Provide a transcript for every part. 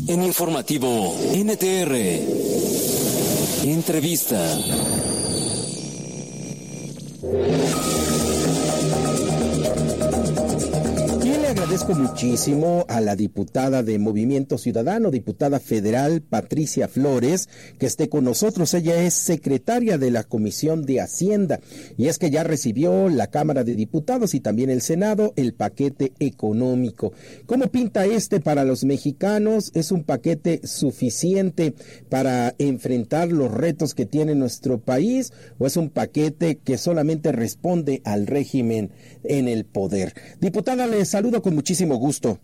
En Informativo NTR, entrevista. Le agradezco muchísimo a la diputada de Movimiento Ciudadano, diputada federal Patricia Flores, que esté con nosotros. Ella es secretaria de la Comisión de Hacienda y es que ya recibió la Cámara de Diputados y también el Senado el paquete económico. ¿Cómo pinta para los mexicanos? ¿Es un paquete suficiente para enfrentar los retos que tiene nuestro país o es un paquete que solamente responde al régimen en el poder? Diputada, le saludo con muchísimo gusto.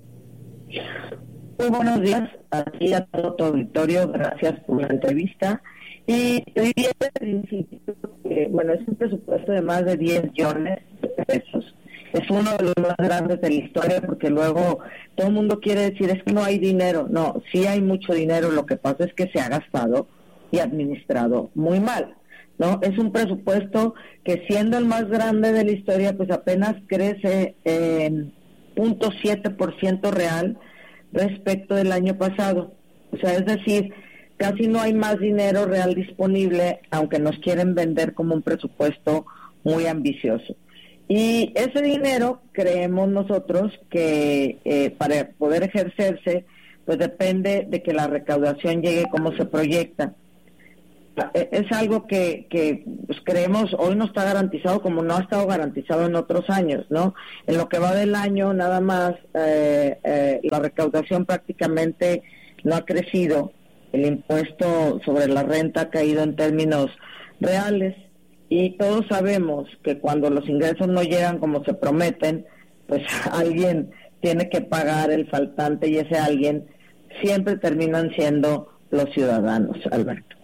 Muy buenos días a ti, a todo tu auditorio, gracias por la entrevista. Y te diría desde el principio que, es un presupuesto de más de 10 billones de pesos. Es uno de los más grandes de la historia porque luego todo el mundo quiere decir es que no hay dinero. No, sí hay mucho dinero, lo que pasa es que se ha gastado y administrado muy mal, ¿no? Es un presupuesto que siendo el más grande de la historia, pues apenas crece en 0.7% real respecto del año pasado. O sea, es decir, casi no hay más dinero real disponible, aunque nos quieren vender como un presupuesto muy ambicioso. Y ese dinero, creemos nosotros que para poder ejercerse, pues depende de que la recaudación llegue como se proyecta. Es algo que pues creemos hoy no está garantizado como no ha estado garantizado en otros años, ¿no? En lo que va del año nada más la recaudación prácticamente no ha crecido, el impuesto sobre la renta ha caído en términos reales y todos sabemos que cuando los ingresos no llegan como se prometen, pues alguien tiene que pagar el faltante y ese alguien siempre terminan siendo los ciudadanos, Alberto.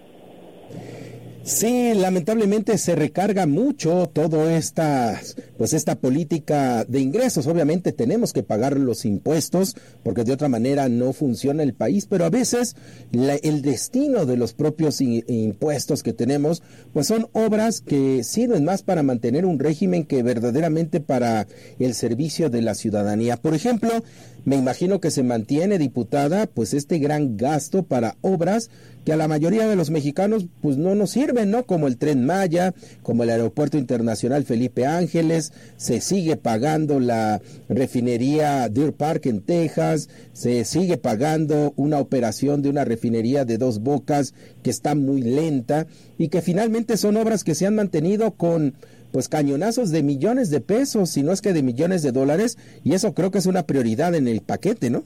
Sí, lamentablemente se recarga mucho toda esta política de ingresos. Obviamente tenemos que pagar los impuestos porque de otra manera no funciona el país, pero a veces el destino de los propios impuestos que tenemos pues son obras que sirven más para mantener un régimen que verdaderamente para el servicio de la ciudadanía. Por ejemplo, me imagino que se mantiene, diputada, pues este gran gasto para obras que a la mayoría de los mexicanos pues no nos sirven, ¿no? Como el Tren Maya, como el Aeropuerto Internacional Felipe Ángeles, se sigue pagando la refinería Deer Park en Texas, se sigue pagando una operación de una refinería de Dos Bocas que está muy lenta y que finalmente son obras que se han mantenido con pues cañonazos de millones de pesos, si no es que de millones de dólares, y eso creo que es una prioridad en el paquete, ¿no?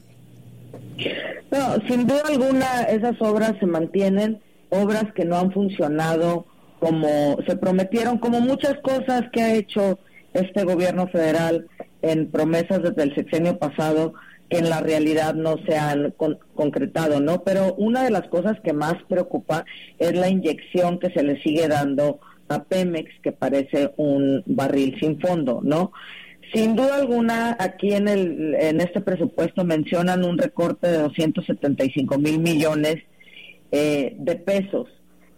No, sin duda alguna esas obras se mantienen, obras que no han funcionado como se prometieron, como muchas cosas que ha hecho este gobierno federal en promesas desde el sexenio pasado que en la realidad no se han concretado, ¿no? Pero una de las cosas que más preocupa es la inyección que se le sigue dando a Pemex, que parece un barril sin fondo, ¿no? Sin duda alguna, aquí en este presupuesto mencionan un recorte de 275,000 millones de pesos,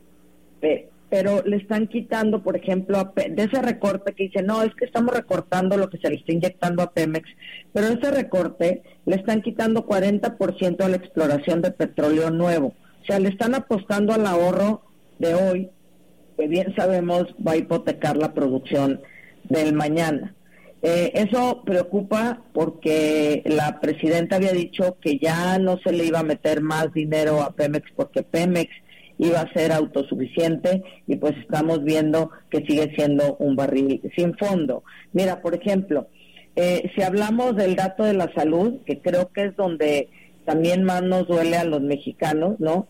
pero le están quitando, por ejemplo, de ese recorte que dice, no, es que estamos recortando lo que se le está inyectando a Pemex, pero ese recorte le están quitando 40% a la exploración de petróleo nuevo. O sea, le están apostando al ahorro de hoy, que bien sabemos va a hipotecar la producción del mañana. Eso preocupa porque la presidenta había dicho que ya no se le iba a meter más dinero a Pemex porque Pemex iba a ser autosuficiente y pues estamos viendo que sigue siendo un barril sin fondo. Mira, por ejemplo, si hablamos del dato de la salud, que creo que es donde también más nos duele a los mexicanos, ¿no?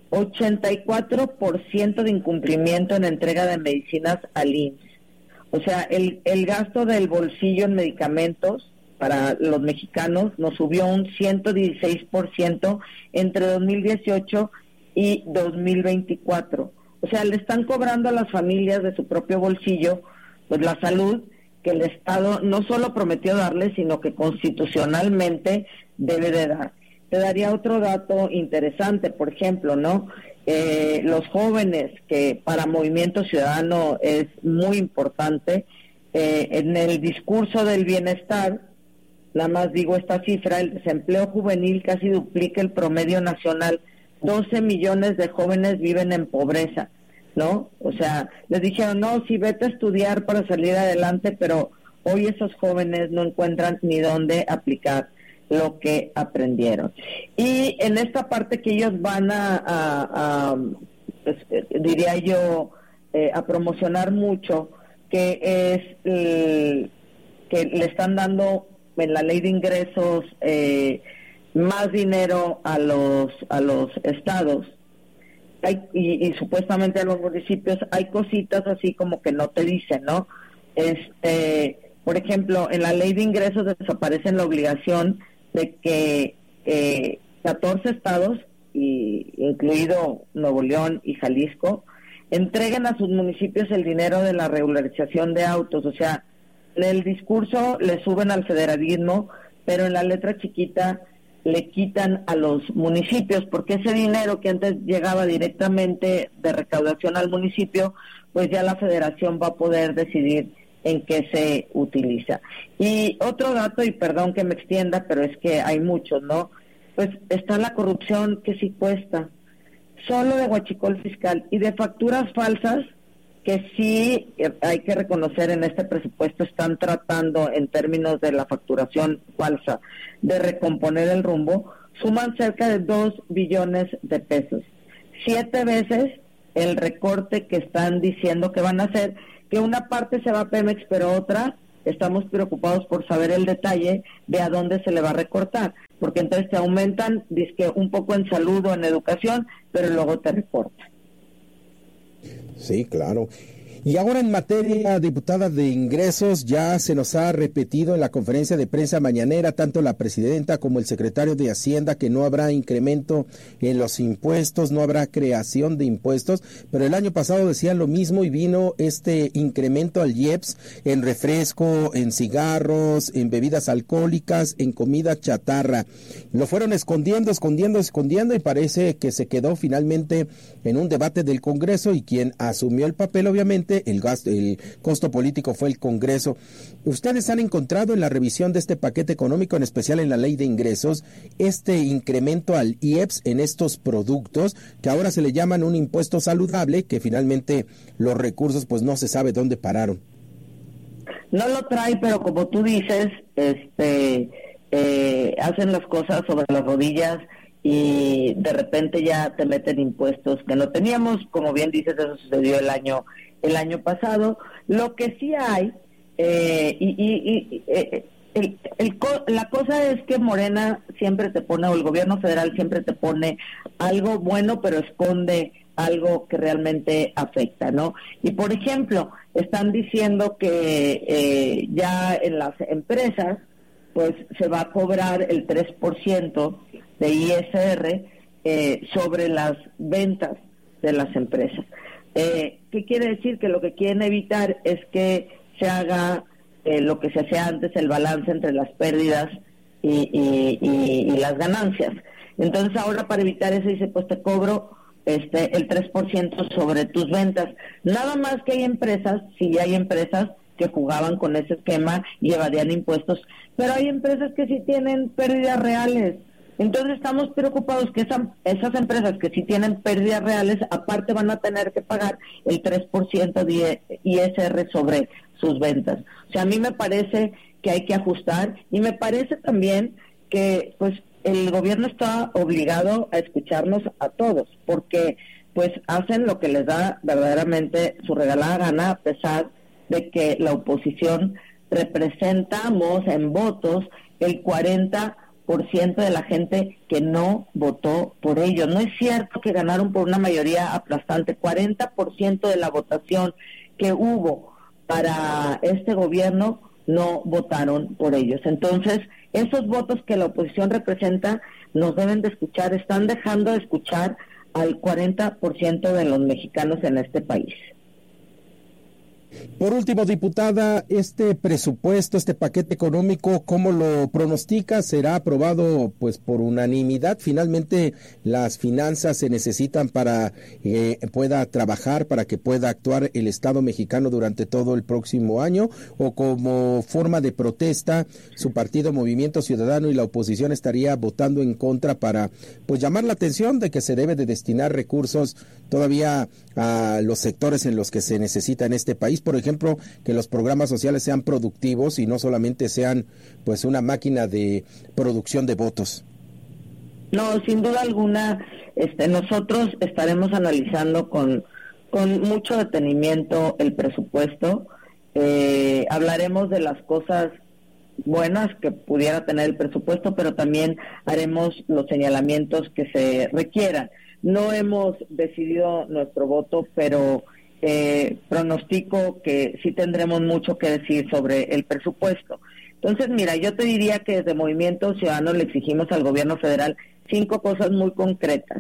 84% de incumplimiento en entrega de medicinas al IMSS. O sea, el gasto del bolsillo en medicamentos para los mexicanos nos subió un 116% entre 2018 y 2024. O sea, le están cobrando a las familias de su propio bolsillo pues la salud que el Estado no solo prometió darle, sino que constitucionalmente debe de dar. Te daría otro dato interesante, por ejemplo, ¿no? Los jóvenes, que para Movimiento Ciudadano es muy importante, en el discurso del bienestar nada más digo esta cifra, el desempleo juvenil casi duplica el promedio nacional. 12 millones de jóvenes viven en pobreza, ¿no? O sea, les dijeron, no, sí, vete a estudiar para salir adelante, pero hoy esos jóvenes no encuentran ni dónde aplicar lo que aprendieron. Y en esta parte que ellos van pues, diría yo, a promocionar mucho, que es que le están dando en la ley de ingresos más dinero a los estados y supuestamente a los municipios. Hay cositas así como que no te dicen, ¿no? Por ejemplo, en la ley de ingresos desaparece la obligación de que 14 estados, incluido Nuevo León y Jalisco, entreguen a sus municipios el dinero de la regularización de autos. O sea, en el discurso le suben al federalismo, pero en la letra chiquita le quitan a los municipios, porque ese dinero que antes llegaba directamente de recaudación al municipio, pues ya la federación va a poder decidir en qué se utiliza. Y otro dato, y perdón que me extienda, pero es que hay muchos, ¿no? Pues está la corrupción que sí cuesta, solo de huachicol fiscal y de facturas falsas, que sí hay que reconocer en este presupuesto están tratando en términos de la facturación falsa de recomponer el rumbo, suman cerca de 2 billones de pesos, 7 veces el recorte que están diciendo que van a hacer, que una parte se va a Pemex, pero otra estamos preocupados por saber el detalle de a dónde se le va a recortar, porque entonces te aumentan, dizque un poco en salud o en educación, pero luego te recortan. Sí, claro. Y ahora en materia, diputada, de ingresos, ya se nos ha repetido en la conferencia de prensa mañanera, tanto la presidenta como el secretario de Hacienda, que no habrá incremento en los impuestos, no habrá creación de impuestos, pero el año pasado decían lo mismo y vino este incremento al IEPS en refresco, en cigarros, en bebidas alcohólicas, en comida chatarra. Lo fueron escondiendo y parece que se quedó finalmente en un debate del Congreso y quien asumió el papel, obviamente, el costo político fue el Congreso. ¿Ustedes han encontrado en la revisión de este paquete económico, en especial en la ley de ingresos, este incremento al IEPS en estos productos que ahora se le llaman un impuesto saludable, que finalmente los recursos pues no se sabe dónde pararon? No lo trae, pero como tú dices, hacen las cosas sobre las rodillas y de repente ya te meten impuestos que no teníamos. Como bien dices, eso sucedió el año pasado. Lo que sí hay, la cosa es que Morena siempre te pone, o el gobierno federal siempre te pone algo bueno, pero esconde algo que realmente afecta, ¿no? Y por ejemplo, están diciendo que ya en las empresas, pues se va a cobrar el 3% de ISR sobre las ventas de las empresas. ¿Qué quiere decir? Que lo que quieren evitar es que se haga lo que se hacía antes, el balance entre las pérdidas y las ganancias. Entonces ahora, para evitar eso, dice, pues te cobro el 3% sobre tus ventas. Nada más que hay empresas, sí hay empresas que jugaban con ese esquema y evadían impuestos, pero hay empresas que sí tienen pérdidas reales. Entonces estamos preocupados que esas empresas que sí tienen pérdidas reales, aparte van a tener que pagar el 3% de ISR sobre sus ventas. O sea, a mí me parece que hay que ajustar, y me parece también que pues el gobierno está obligado a escucharnos a todos, porque pues hacen lo que les da verdaderamente su regalada gana, a pesar de que la oposición representamos en votos el 40% de la gente que no votó por ellos. No es cierto que ganaron por una mayoría aplastante. 40% de la votación que hubo para este gobierno no votaron por ellos. Entonces, esos votos que la oposición representa nos deben de escuchar, están dejando de escuchar al 40% de los mexicanos en este país. Por último, diputada, este presupuesto, este paquete económico, ¿cómo lo pronostica? ¿Será aprobado pues por unanimidad? Finalmente, las finanzas se necesitan para que pueda trabajar, para que pueda actuar el Estado mexicano durante todo el próximo año, o como forma de protesta, su partido Movimiento Ciudadano y la oposición estaría votando en contra para pues llamar la atención de que se debe de destinar recursos todavía a los sectores en los que se necesita en este país. Por ejemplo, que los programas sociales sean productivos y no solamente sean pues una máquina de producción de votos. No, sin duda alguna, nosotros estaremos analizando con mucho detenimiento el presupuesto. Hablaremos de las cosas buenas que pudiera tener el presupuesto, pero también haremos los señalamientos que se requieran. No hemos decidido nuestro voto, pero pronostico que sí tendremos mucho que decir sobre el presupuesto. Entonces, mira, yo te diría que desde Movimiento Ciudadano le exigimos al gobierno federal 5 cosas muy concretas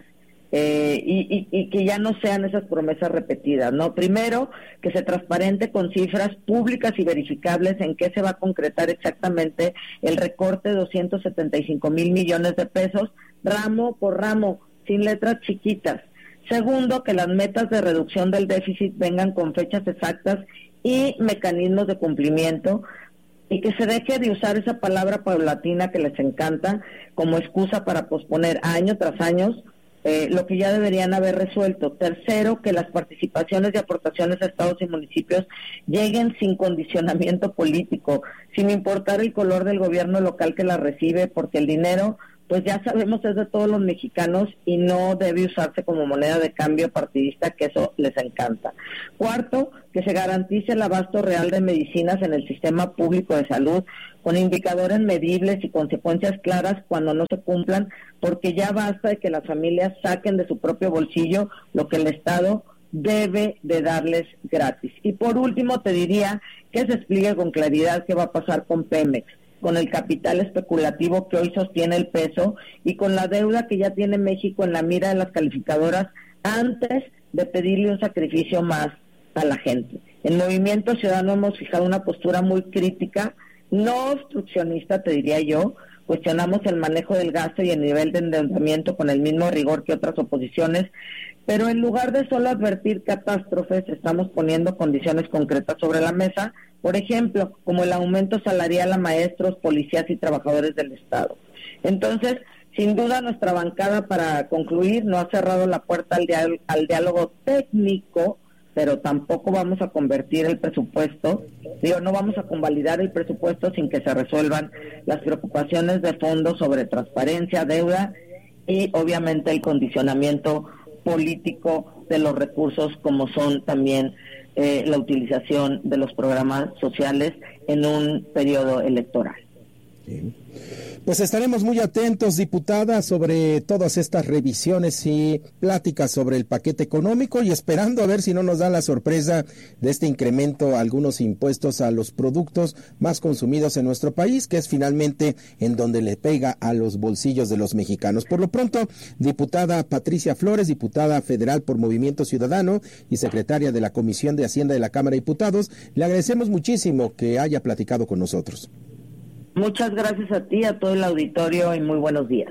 y que ya no sean esas promesas repetidas, ¿no? Primero, que se transparente con cifras públicas y verificables en qué se va a concretar exactamente el recorte de 275 mil millones de pesos, ramo por ramo, sin letras chiquitas. Segundo, que las metas de reducción del déficit vengan con fechas exactas y mecanismos de cumplimiento, y que se deje de usar esa palabra paulatina que les encanta como excusa para posponer año tras año lo que ya deberían haber resuelto. Tercero, que las participaciones y aportaciones a estados y municipios lleguen sin condicionamiento político, sin importar el color del gobierno local que la recibe, porque el dinero, pues ya sabemos, es de todos los mexicanos y no debe usarse como moneda de cambio partidista, que eso les encanta. Cuarto, que se garantice el abasto real de medicinas en el sistema público de salud, con indicadores medibles y consecuencias claras cuando no se cumplan, porque ya basta de que las familias saquen de su propio bolsillo lo que el Estado debe de darles gratis. Y por último, te diría que se explique con claridad qué va a pasar con Pemex, con el capital especulativo que hoy sostiene el peso y con la deuda que ya tiene México en la mira de las calificadoras antes de pedirle un sacrificio más a la gente. En Movimiento Ciudadano hemos fijado una postura muy crítica, no obstruccionista, te diría yo. Cuestionamos el manejo del gasto y el nivel de endeudamiento con el mismo rigor que otras oposiciones, pero en lugar de solo advertir catástrofes, estamos poniendo condiciones concretas sobre la mesa, por ejemplo, como el aumento salarial a maestros, policías y trabajadores del Estado. Entonces, sin duda, nuestra bancada, para concluir, no ha cerrado la puerta al diálogo técnico, pero tampoco vamos a convertir el presupuesto, no vamos a convalidar el presupuesto sin que se resuelvan las preocupaciones de fondo sobre transparencia, deuda y obviamente el condicionamiento político de los recursos, como son también la utilización de los programas sociales en un periodo electoral. Bien. Pues estaremos muy atentos, diputada, sobre todas estas revisiones y pláticas sobre el paquete económico y esperando a ver si no nos da la sorpresa de este incremento a algunos impuestos a los productos más consumidos en nuestro país, que es finalmente en donde le pega a los bolsillos de los mexicanos. Por lo pronto, diputada Patricia Flores, diputada federal por Movimiento Ciudadano y secretaria de la Comisión de Hacienda de la Cámara de Diputados, le agradecemos muchísimo que haya platicado con nosotros. Muchas gracias a ti, a todo el auditorio y muy buenos días.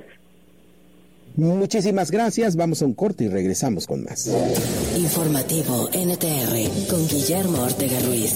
Muchísimas gracias, vamos a un corte y regresamos con más. Informativo NTR con Guillermo Ortega Ruiz.